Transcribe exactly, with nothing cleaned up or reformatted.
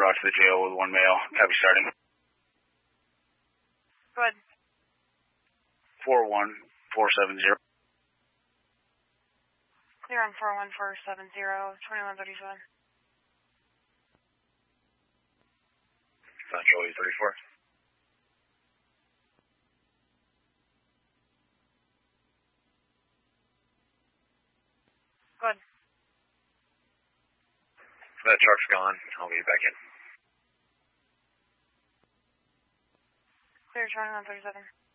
route to the jail with one male. Copy starting. Go ahead. four one four seven zero. Clear on four one four seven zero, twenty-one thirty-seven. Central E thirty-four. Go ahead. That truck's gone. I'll get back in. Clear twenty-one thirty-seven.